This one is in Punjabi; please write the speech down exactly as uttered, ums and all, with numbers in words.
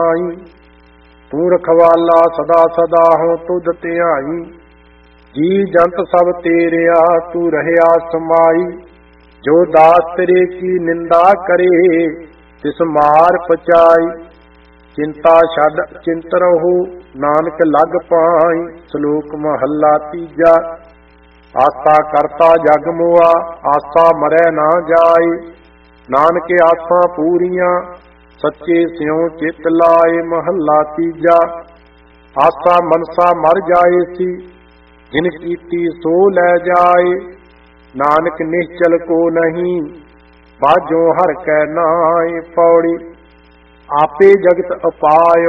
ਤੂੰ ਰਖਵਾਲਾ ਸਦਾ ਸਦਾ ਹੋ ਤੁਧ ਧਿਆਈ। ਜੀ ਜੰਤ ਸਭ ਤੇਰਿਆ ਤੂੰ ਰਹਿਆ ਸਮਾਈ। ਜੋ ਦਾਸ ਤੇਰੇ ਕੀ ਨਿੰਦਾ ਕਰੇ ਤਿਸ ਮਾਰ ਪਚਾਈ। ਚਿੰਤਾ ਛੱਡ ਚਿੰਤ ਰਹੋ ਨਾਨਕ ਲਗ ਪਾਈ। ਸ਼ਲੋਕ ਮਹੱਲਾ ਤੀਜਾ। ਆਸਾ ਕਰਤਾ ਜਗ ਮੁਆ ਆਸਾ ਮਰੈ ਨਾ ਜਾਏ। ਨਾਨਕ ਆਸਾਂ ਪੂਰੀਆਂ ਸੱਚੇ ਸਿਉ ਚਿਤ ਲਾਏ। ਮਹੱਲਾ ਤੀਜਾ। ਆਸਾ ਮਨਸਾ ਮਰ ਜਾਏ ਸੀ ਜਿਨ ਕੀਤੀ ਸੋ ਲੈ ਜਾਏ। ਨਾਨਕ ਨਿਸ਼ਚਲ ਕੋ ਨਹੀਂ ਬਾਝੋਂ ਹਰ ਕੈ ਨਾਏ। ਪੌੜੀ। ਆਪੇ ਜਗਤ ਅਪਾਇਓ